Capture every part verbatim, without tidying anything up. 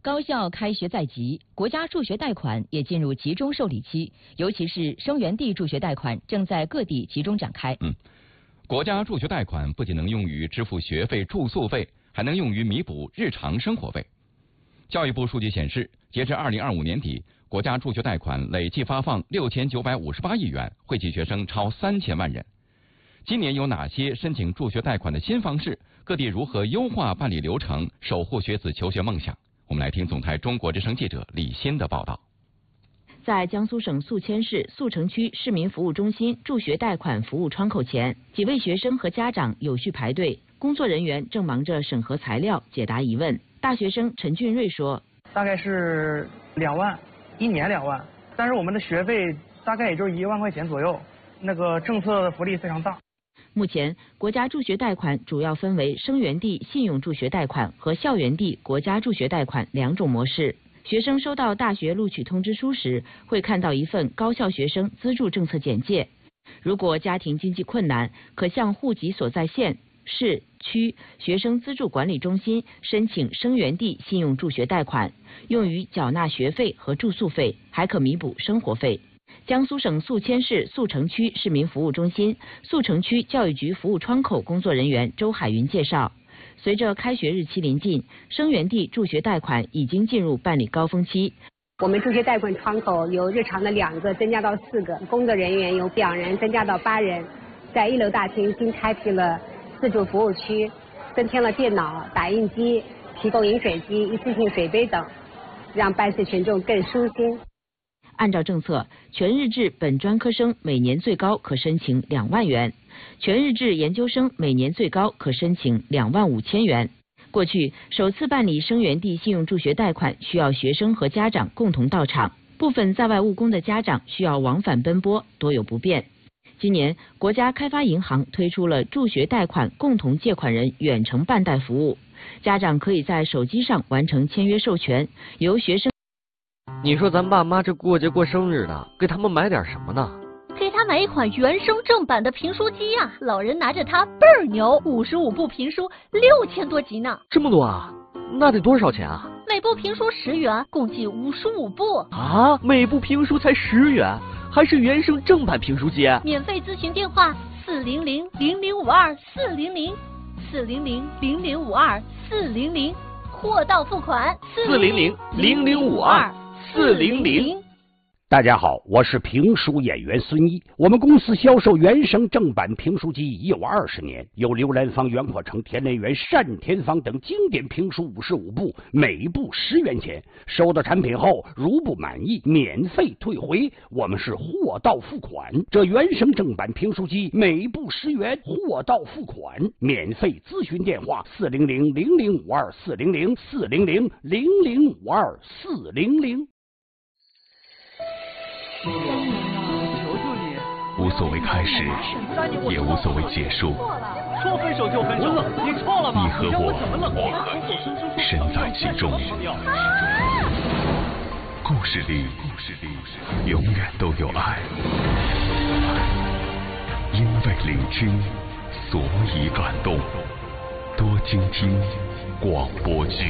高校开学在即，国家助学贷款也进入集中受理期，尤其是生源地助学贷款正在各地集中展开。 嗯，国家助学贷款不仅能用于支付学费、住宿费，还能用于弥补日常生活费。教育部数据显示，截至二零二五年底，国家助学贷款累计发放六千九百五十八亿元，惠及学生超三千万人。今年有哪些申请助学贷款的新方式？各地如何优化办理流程，守护学子求学梦想？我们来听总台中国之声记者李欣的报道。 在江苏省宿迁市宿城区市民服务中心助学贷款服务窗口前，几位学生和家长有序排队，工作人员正忙着审核材料、解答疑问。大学生陈俊瑞说：“ 大概是两万，一年两万，但是我们的学费大概也就是一万块钱左右。那个政策福利非常大。” 目前，国家助学贷款主要分为生源地信用助学贷款和校园地国家助学贷款两种模式。学生收到大学录取通知书时，会看到一份高校学生资助政策简介。如果家庭经济困难，可向户籍所在县、市、区学生资助管理中心申请生源地信用助学贷款，用于缴纳学费和住宿费，还可弥补生活费。江苏省宿迁市宿城区市民服务中心宿城区教育局服务窗口工作人员周海云介绍，随着开学日期临近，生源地助学贷款已经进入办理高峰期。 我们助学贷款窗口由日常的两个增加到四个，工作人员由两人增加到八人。在一楼大厅新开辟了自助服务区，增添了电脑、打印机，提供饮水机、一次性水杯等，让办事群众更舒心。 按照政策，全日制本专科生每年最高可申请两万元，全日制研究生每年最高可申请两万五千元。过去首次办理生源地信用助学贷款需要学生和家长共同到场，部分在外务工的家长需要往返奔波，多有不便。今年，国家开发银行推出了助学贷款共同借款人远程办贷服务，家长可以在手机上完成签约授权，由学生。 你说咱爸妈这过节过生日的，给他们买点什么呢？ 给他买一款原声正版的评书机呀、啊，老人拿着它倍儿牛，五十五部评书，六千多集呢。 这么多啊？那得多少钱啊？ 每部评书十元，共计五十五部。 啊，每部评书才十元，还是原声正版评书机？ 免费咨询电话：四零零零零五二四零零，四零零零零五二四零零，货到付款。 四零零零零五二。四零零， 大家好，我是评书演员孙一。我们公司销售原声正版评书机已有二十年，有刘兰芳、袁阔成、田连元、单田芳等经典评书五十五部，每部十元钱。收到产品后，如不满意，免费退回。我们是货到付款。这原声正版评书机每部十元，货到付款，免费咨询电话：四零零零零五二四零零，四零零零零五二四零零。 求求你， 无所谓开始，也无所谓结束。 说分手就分手，你错了吗？ 你和我，我和你，身在其中。故事里，故事里，永远都有爱。因为聆听，所以感动。多倾听广播剧。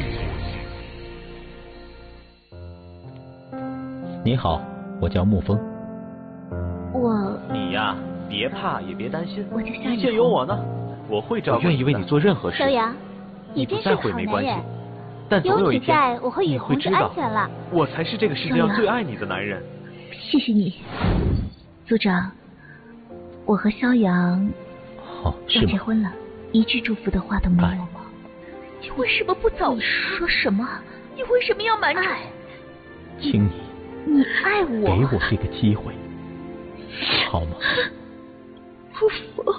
你好。我叫沐风。 我你呀，别怕也别担心， 我就像一切有我呢，我会照顾你。 我愿意为你做任何事。 小杨， 你不在乎也没关系，但总有一天在，我会以后是安全了。 我才是这个世界上最爱你的男人。 谢谢你，组长。我和肖阳哦， 要结婚了，一句祝福的话都没有吗？你为什么不早说？说什么？你为什么要瞒着？ 请你。 你爱我， 给我这个机会，好吗？ 不服。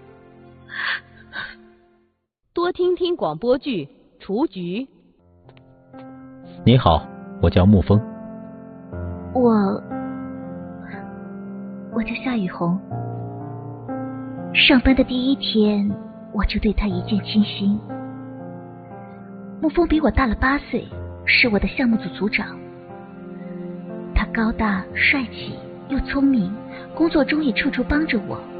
多听听广播剧《雏菊》。 你好，我叫沐风。 我，我叫夏雨红。上班的第一天，我就对他一见倾心。沐风比我大了八岁，是我的项目组组长。他高大帅气又聪明，工作中也处处帮着我。